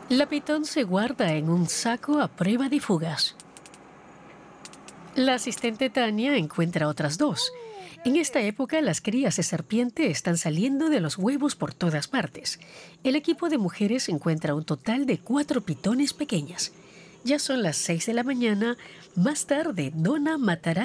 La pitón se guarda en un saco a prueba de fugas. La asistente Tania encuentra otras dos. En esta época, las crías de serpiente están saliendo de los huevos por todas partes. El equipo de mujeres encuentra un total de 4 pitones pequeñas. Ya son las 6 de la mañana. Más tarde, Donna matará